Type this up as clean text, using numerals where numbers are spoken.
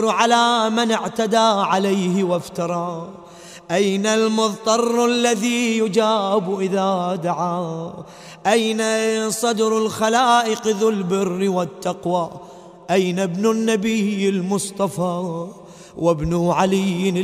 على من اعتدى عليه وافترى. أين المضطر الذي يجاب إذا دعا؟ أين صدر الخلائق ذو البر والتقوى؟ أين ابن النبي المصطفى وابن علي